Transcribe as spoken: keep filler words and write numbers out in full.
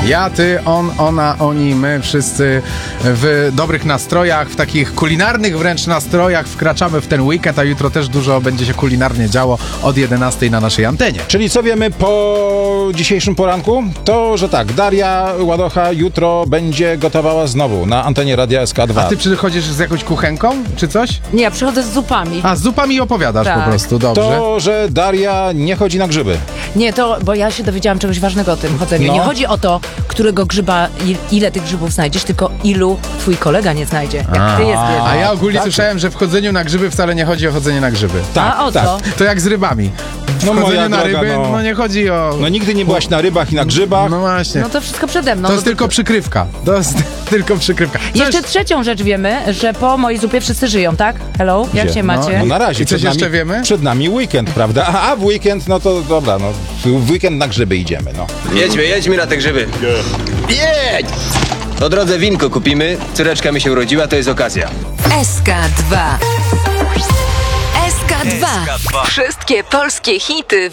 Ja, ty, on, ona, oni, my wszyscy w dobrych nastrojach, w takich kulinarnych wręcz nastrojach wkraczamy w ten weekend, a jutro też dużo będzie się kulinarnie działo od jedenastej na naszej antenie. Czyli co wiemy po dzisiejszym poranku? To, że tak, Daria Ładocha jutro będzie gotowała znowu na antenie Radia S K dwa. A ty przychodzisz z jakąś kuchenką, czy coś? Nie, ja przychodzę z zupami. A, z zupami opowiadasz Tak. po prostu, dobrze. To, że Daria nie chodzi na grzyby. Nie, to, bo ja się dowiedziałam czegoś ważnego o tym chodzeniu. No. Nie chodzi o to, którego grzyba, i- ile tych grzybów znajdziesz, tylko ilu twój kolega nie znajdzie, jak ty je zbierzesz. A ja ogólnie tak. słyszałem, że w chodzeniu na grzyby wcale nie chodzi o chodzenie na grzyby. Tak, A o tak. co? To jak z rybami. W No chodzeniu moja na droga, ryby, no. no nie chodzi o... No nigdy nie byłaś na rybach i na grzybach. No właśnie. No to wszystko przede mną. To jest No tylko przykrywka. To jest tylko przykrywka. Coś... Jeszcze trzecią rzecz wiemy, że po mojej zupie wszyscy żyją, tak? Hello? Jak Gdzie? się macie? No na razie. I coś przed nami, jeszcze wiemy? Przed nami weekend, prawda? A, a w weekend, no to dobra, no w weekend na grzyby idziemy, no. Jedźmy, jedźmy na te grzyby. Jedź! Po drodze winko kupimy. Córeczka mi się urodziła, to jest okazja. S K dwa. S K dwa. Wszystkie polskie hity